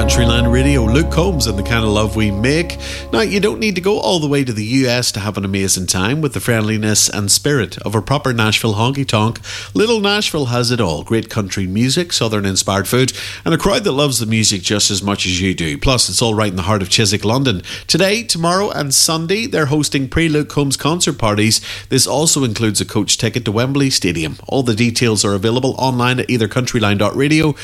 Countryline Radio, Luke Combs and the kind of love we make. Now, you don't need to go all the way to the US to have an amazing time with the friendliness and spirit of a proper Nashville honky-tonk. Little Nashville has it all. Great country music, southern-inspired food, and a crowd that loves the music just as much as you do. Plus, it's all right in the heart of Chiswick, London. Today, tomorrow and Sunday, they're hosting pre-Luke Combs concert parties. This also includes a coach ticket to Wembley Stadium. All the details are available online at either countryline.radio